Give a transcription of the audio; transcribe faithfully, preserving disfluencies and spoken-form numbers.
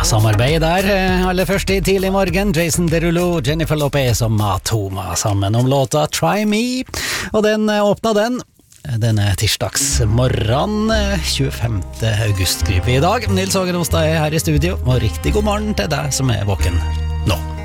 samarbeid der. Aller først i tidlig morgen, Jason Derulo, Jennifer Lopez og Matoma sammen om låta Try Me, og den åpna den denne tirsdagsmorgen tjuefemte august skriver vi i dag. Nils Åger Ostad er her i studio, og riktig god morgen til deg som er våken nå.